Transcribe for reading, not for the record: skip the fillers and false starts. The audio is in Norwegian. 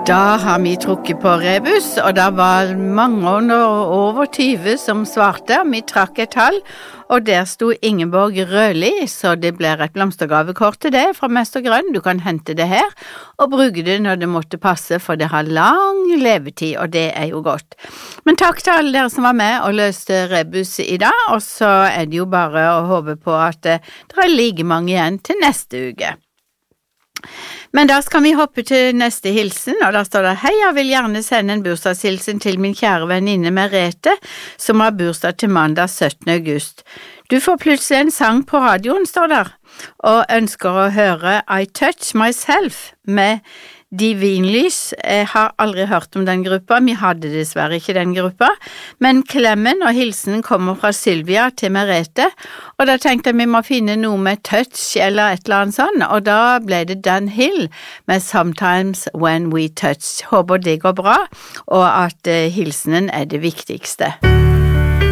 Da har vi trukket på rebus, og det var mange over 20 som svarte. Vi trakk et tall, og der sto Ingeborg Røli, så det blir et blomstergavekort til det fra Mester Grønn. Du kan hente det her, og bruke det når det måtte passe, for det har lang levetid, og det er jo godt. Men takk til alle dere som var med og løste rebus i dag, og så er det jo bare å håpe på at det er like mange igjen til neste uke. Men da skal vi hoppe til neste hilsen, og da står det: Hei, jeg vil gjerne sende en bursdagshilsen til min kjære venninne Merete, som har bursdag til mandag 17. august. Du får plutselig en sang på radioen, står der, og ønsker å høre I Touch Myself med Divinlys. Jeg har aldri hørt om den gruppa, vi hadde dessverre ikke den gruppa, men klemmen og hilsen kommer fra Sylvia til Merete, og da tenkte jeg vi må finne noe med touch eller et eller annet sånt, og da ble det Dan Hill med Sometimes When We Touch. Håper det går bra, og at hilsenen er det viktigste.